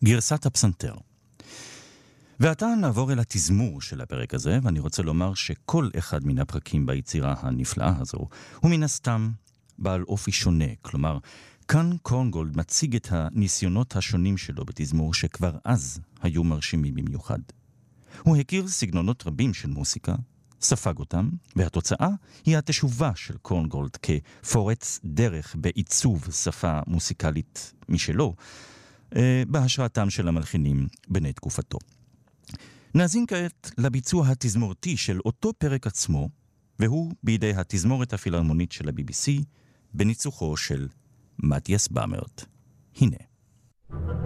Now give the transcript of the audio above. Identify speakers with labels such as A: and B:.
A: גרסת הפסנתר. ועתה נעבור אל התזמור של הפרק הזה, ואני רוצה לומר שכל אחד מן הפרקים ביצירה הנפלאה הזו הוא מן הסתם בעל אופי שונה. כלומר, כאן קורנגולד מציג את הניסיונות השונים שלו בתזמור שכבר אז היו מרשימים במיוחד. הוא הכיר סגנונות רבים של מוסיקה, ספג אותם, והתוצאה היא התשובה של קורנגולד כפורץ דרך בעיצוב שפה מוסיקלית משלו, בהשראתם של המלחינים בני תקופתו. נאזין כעת לביצוע התזמורתי של אותו פרק עצמו, והוא בידי התזמורת הפילהרמונית של ה-BBC, בניצוחו של מתיאס באמרט. הנה.